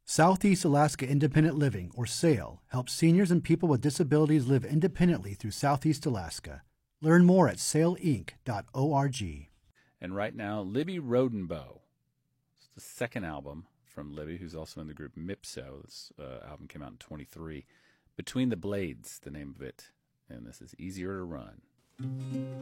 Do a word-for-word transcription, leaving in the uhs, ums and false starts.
Southeast Alaska Independent Living, or SAIL, helps seniors and people with disabilities live independently through Southeast Alaska. Learn more at sail inc dot org. And right now, Libby Rodenbow. It's the second album from Libby, who's also in the group Mipso. This uh, album came out in twenty-three. Between the Blades, the name of it. And this is Easier to Run.